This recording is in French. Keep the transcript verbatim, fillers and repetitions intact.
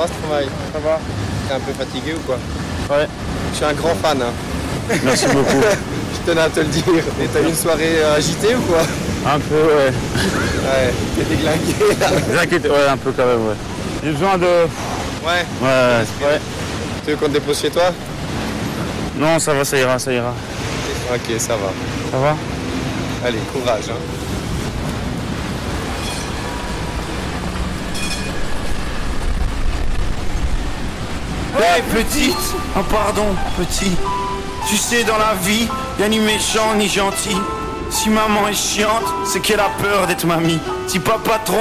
va ce travail? Ça va? T'es un peu fatigué ou quoi? Ouais. Je suis un grand fan. Hein. Merci beaucoup. Je tenais à te le dire. Et t'as eu une soirée euh, agitée ou quoi? Un peu, ouais. Ouais, t'es déglingué là. T'inquiète, ouais, un peu quand même, ouais. J'ai besoin de... Ouais. Ouais, ouais. Tu veux qu'on te dépose chez toi? Non, ça va, ça ira, ça ira. Ok, ça va. Ça va? Allez, courage. Hein. Hey petite, oh pardon petit, tu sais dans la vie, y'a ni méchant ni gentil. Si maman est chiante, c'est qu'elle a peur d'être mamie. Si papa trop